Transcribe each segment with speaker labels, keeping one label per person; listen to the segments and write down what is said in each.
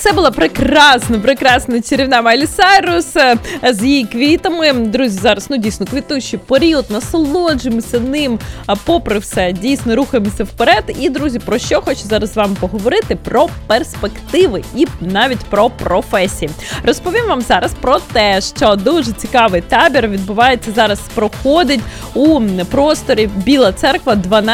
Speaker 1: Це була прекрасна чарівна Майлі Сайрус з її квітами. Друзі, зараз, дійсно, квітучий період, насолоджуємося ним, а попри все, дійсно, рухаємося вперед. І, друзі, про що хочу зараз з вами поговорити? Про перспективи і навіть про професії. Розповім вам зараз про те, що дуже цікавий табір відбувається зараз, проходить у просторі Біла Церква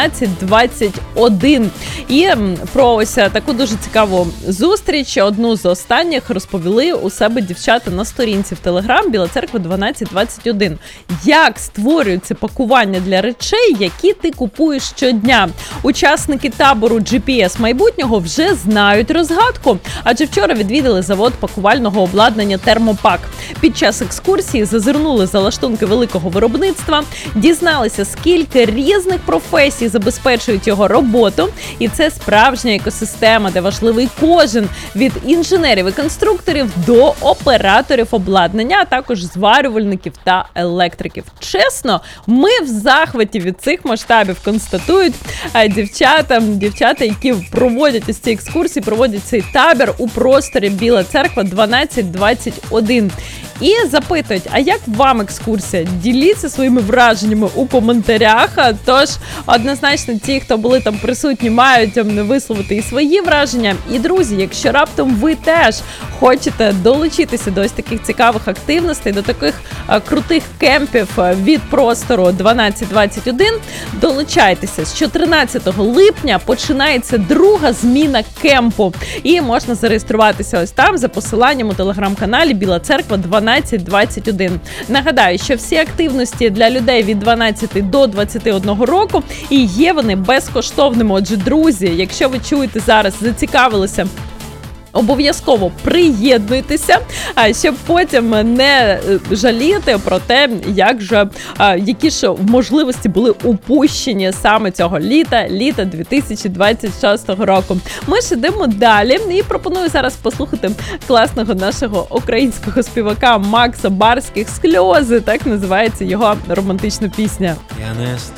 Speaker 1: 1221. І про ось таку дуже цікаву зустріч, одну з останніх, розповіли у себе дівчата на сторінці в Телеграм Біла Церква 1221. Як створюється пакування для речей, які ти купуєш щодня? Учасники табору GPS майбутнього вже знають розгадку, адже вчора відвідали завод пакувального обладнання «Термопак». Під час екскурсії зазирнули за лаштунки великого виробництва, дізналися, скільки різних професій забезпечують його роботу. І це справжня екосистема, де важливий кожен від інженерів і конструкторів до операторів обладнання, а також зварювальників та електриків. Чесно, ми в захваті від цих масштабів, констатують дівчата, які проводять ось ці екскурсії, проводять цей табір у просторі Біла Церква 1221. І запитують, а як вам екскурсія? Діліться своїми враженнями у коментарях. Тож, однозначно, ті, хто були там присутні, мають висловити і свої враження. І, друзі, якщо раптом ви теж хочете долучитися до ось таких цікавих активностей, до таких крутих кемпів від простору 1221, долучайтеся. З 14 липня починається друга зміна кемпу. І можна зареєструватися ось там за посиланням у телеграм-каналі Біла Церква 1221. Нагадаю, що всі активності для людей від 12 до 21 року і є вони безкоштовними. Отже, друзі, якщо ви чуєте зараз, зацікавилися, обов'язково приєднуйтеся, щоб потім не жаліти про те, які ж можливості були упущені саме цього літа 2026 року. Ми ж ідемо далі і пропоную зараз послухати класного нашого українського співака Макса Барських «Сльози». Так називається його романтична пісня.
Speaker 2: Я не